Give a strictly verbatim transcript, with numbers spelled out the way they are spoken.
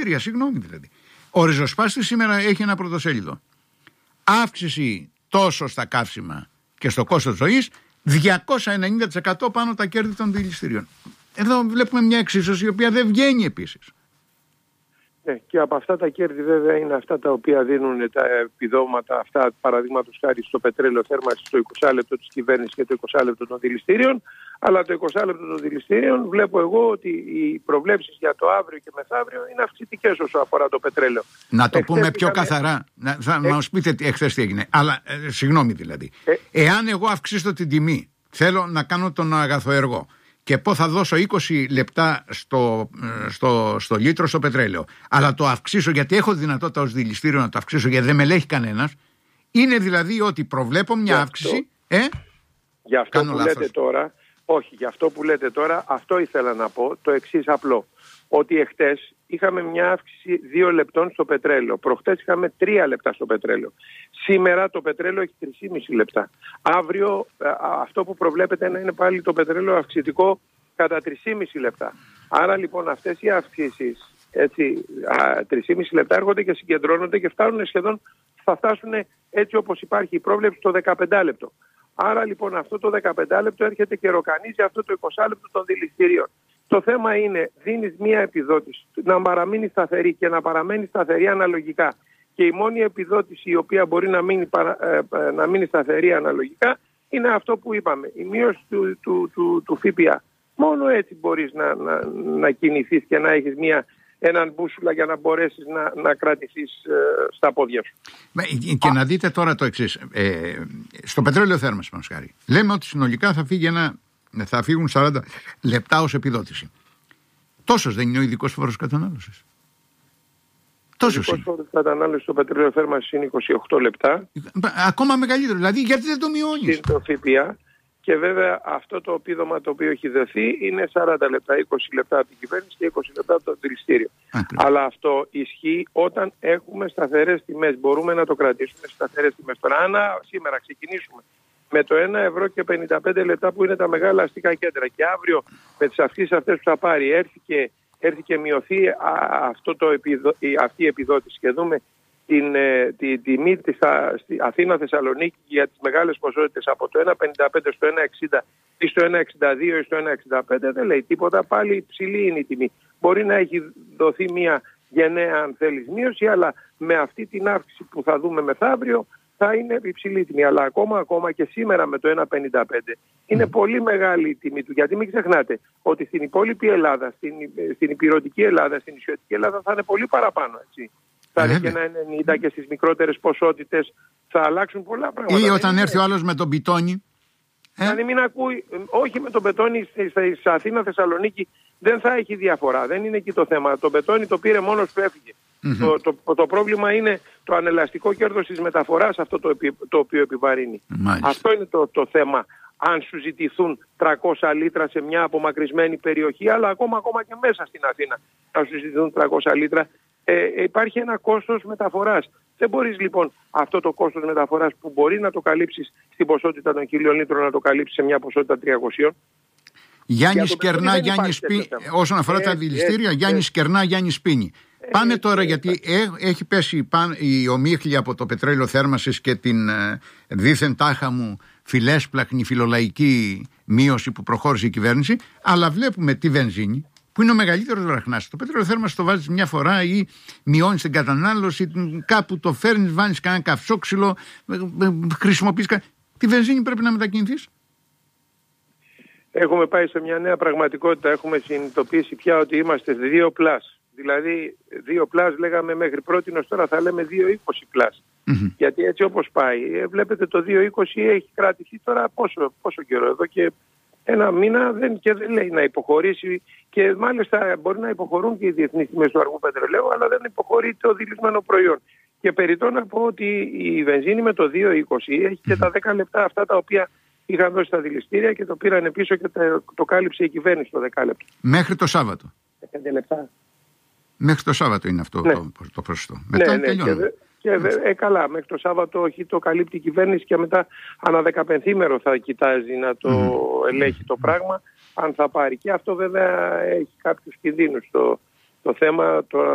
δηληστήρια, συγγνώμη δηλαδή. Ο ριζοσπάστης σήμερα έχει ένα πρωτοσέλιδο. Αύξηση τόσο στα καύσιμα και στο κόστος ζωής, διακόσια ενενήντα τοις εκατό πάνω τα κέρδη των δηληστήριων. Εδώ βλέπουμε μια εξίσωση η οποία δεν βγαίνει επίσης. Ναι, και από αυτά τα κέρδη βέβαια είναι αυτά τα οποία δίνουν τα επιδόματα αυτά, παραδείγματος χάρη στο πετρέλαιο θέρμανσης, στο είκοσι λεπτό της κυβέρνησης και το είκοσι λεπτό των δηληστήριων. Αλλά το είκοσι λεπτό των δηληστήριων βλέπω εγώ ότι οι προβλέψεις για το αύριο και μεθαύριο είναι αυξητικές όσο αφορά το πετρέλαιο. Να το εχθές πούμε πιο είχαμε... καθαρά. Να, θα ε... μας πείτε εχθές τι έγινε. Αλλά ε, συγγνώμη δηλαδή. Ε... Εάν εγώ αυξήσω την τιμή, θέλω να κάνω τον αγαθοεργό και πω θα δώσω είκοσι λεπτά στο, στο, στο λίτρο στο πετρέλαιο, αλλά το αυξήσω γιατί έχω δυνατότητα ως δηληστήριο να το αυξήσω γιατί δεν με ελέγχει κανένας, είναι δηλαδή ότι προβλέπω μια γι αύξηση. Ε? Για αυτό που λάθος. λέτε τώρα, όχι, για αυτό που λέτε τώρα, αυτό ήθελα να πω, το εξής απλό. Ότι εχθές είχαμε μια αύξηση δύο λεπτών στο πετρέλαιο. Προχτές είχαμε τρία λεπτά στο πετρέλαιο. Σήμερα το πετρέλαιο έχει τρία και μισό λεπτά. Αύριο αυτό που προβλέπεται να είναι πάλι το πετρέλαιο αυξητικό κατά τρία και μισό λεπτά. Άρα λοιπόν αυτές οι αυξήσεις, έτσι, τρία και μισό λεπτά έρχονται και συγκεντρώνονται και φτάνουν σχεδόν, θα φτάσουν έτσι όπως υπάρχει η πρόβλεψη το δεκαπέντε λεπτό. Άρα λοιπόν αυτό το δεκαπέντε λεπτό έρχεται και ροκανίζει αυτό το είκοσι λεπτό των δηληστηρίων. Το θέμα είναι, δίνεις μία επιδότηση να παραμείνει σταθερή και να παραμένει σταθερή αναλογικά. Και η μόνη επιδότηση η οποία μπορεί να μείνει, ε, να μείνει σταθερή αναλογικά είναι αυτό που είπαμε, η μείωση του, του, του, του ΦΠΑ. Μόνο έτσι μπορείς να, να, να κινηθείς και να έχεις μία, έναν μπούσουλα για να μπορέσεις να, να κρατηθείς ε, στα πόδια σου. Και Α. να δείτε τώρα το εξής. Ε, στο πετρέλαιο θέρμανσης, μας χάρη, λέμε ότι συνολικά θα φύγει ένα... θα φύγουν σαράντα λεπτά ως επιδότηση. Τόσος δεν είναι ο ειδικός φόρος κατανάλωσης? Τόσος είναι. Ο ειδικός φόρος κατανάλωσης στο πετρέλαιο θέρμανσης είναι είκοσι οκτώ λεπτά. Ακόμα μεγαλύτερο. Δηλαδή γιατί δεν το μειώνεις? Είναι το ΦΠΑ. Και βέβαια αυτό το επίδομα το οποίο έχει δοθεί είναι σαράντα λεπτά, είκοσι λεπτά από την κυβέρνηση και είκοσι λεπτά από το δηληστήριο. Αλλά αυτό ισχύει όταν έχουμε σταθερές τιμές. Μπορούμε να το κρατήσουμε σταθερές τιμές. Τώρα, αν σήμερα ξεκινήσουμε με το ένα ευρώ και πενήντα πέντε λεπτά που είναι τα μεγάλα αστικά κέντρα και αύριο με τις αυξήσεις αυτές που θα πάρει έρθει και, έρθει και μειωθεί α, αυτό το επιδο, αυτή η επιδότηση και δούμε την τη, τιμή της Αθήνα-Θεσσαλονίκη για τις μεγάλες ποσότητες από το ένα πενήντα πέντε στο ένα εξήντα ή στο ένα εξήντα δύο ή στο ένα εξήντα πέντε δεν λέει τίποτα, πάλι υψηλή είναι η τιμή. Μπορεί να έχει δοθεί μια γενναία αν θέλεις μείωση, αλλά με αυτή την αύξηση που θα δούμε μεθαύριο θα είναι υψηλή τιμή. Αλλά ακόμα, ακόμα και σήμερα με το ένα πενήντα πέντε είναι mm. πολύ μεγάλη η τιμή του. Γιατί μην ξεχνάτε ότι στην υπόλοιπη Ελλάδα, στην, στην υπηρετική Ελλάδα, στην νησιωτική Ελλάδα θα είναι πολύ παραπάνω. Έτσι. Θα είναι και ένα ενενήντα και στις μικρότερες ποσότητες θα αλλάξουν πολλά πράγματα. Ή όταν έρθει ο άλλος με τον πιτόνι. Ε? Δηλαδή μην ακούει, όχι με τον πετόνι στη Αθήνα, Θεσσαλονίκη δεν θα έχει διαφορά. Δεν είναι εκεί το θέμα. Το πετόνι το πήρε μόνος που έφυγε. Mm-hmm. Το, το, το πρόβλημα είναι το ανελαστικό κέρδος της μεταφοράς, αυτό το, το οποίο επιβαρύνει. Μάλιστα. Αυτό είναι το, το θέμα. Αν σου ζητηθούν τριακόσια λίτρα σε μια απομακρυσμένη περιοχή, αλλά ακόμα, ακόμα και μέσα στην Αθήνα θα σου ζητηθούν τριακόσια λίτρα, ε, υπάρχει ένα κόστος μεταφοράς. Δεν μπορείς λοιπόν αυτό το κόστος μεταφοράς που μπορεί να το καλύψεις στην ποσότητα των χίλιων λίτρων να το καλύψεις σε μια ποσότητα τριακόσια. Γιάννη Κερνά, Γιάννη Σπίνη. Όσον αφορά ε, τα δηληστήρια, ε, Γιάννη ε, Κερνά, Γιάννη Σπίνη. Ε, Πάνε ε, τώρα ε, γιατί ε, έχει πέσει πάν, η ομίχλη από το πετρέλαιο θέρμανσης και την ε, δίθεν τάχα μου φιλέσπλαχνη φιλολαϊκή μείωση που προχώρησε η κυβέρνηση, αλλά βλέπουμε τη βενζίνη που είναι ο μεγαλύτερος βραχνάς. Το πετρέλαιο θέρμανσης το βάζεις μια φορά ή μειώνεις την κατανάλωση, κάπου το φέρνεις, βάνεις κανένα καυσόξυλο, χρησιμοποιείς. Τη βενζίνη πρέπει να μετακινηθείς. Έχουμε πάει σε μια νέα πραγματικότητα. Έχουμε συνειδητοποιήσει πια ότι είμαστε δύο πλάς. Δηλαδή δύο πλάς λέγαμε μέχρι πρότινος, τώρα θα λέμε δύο είκοσι πλάς. Mm-hmm. Γιατί έτσι όπως πάει, βλέπετε το δύο είκοσι έχει κρατηθεί τώρα πόσο, πόσο καιρό, εδώ και ένα μήνα δεν, και δεν λέει να υποχωρήσει και μάλιστα μπορεί να υποχωρούν και οι διεθνείς τιμές του αργού πετρελαίου, αλλά δεν υποχωρεί το δηλισμένο προϊόν. Και περιττώ να πω ότι η βενζίνη με το δύο είκοσι έχει και τα δέκα λεπτά αυτά τα οποία είχαν δώσει τα δηληστήρια και το πήραν πίσω και το, το κάλυψε η κυβέρνηση το δεκάλεπτο. Μέχρι το Σάββατο. πέντε λεπτά. Μέχρι το Σάββατο είναι αυτό ναι. το, το ποσοστό. Μετά ναι, ναι, και, και, ε, καλά, μέχρι το Σάββατο όχι το καλύπτει η κυβέρνηση και μετά ανά δεκαπενθήμερο θα κοιτάζει να το mm. ελέγχει το πράγμα, αν θα πάρει. Και αυτό βέβαια έχει κάποιους κινδύνους. Το, το θέμα το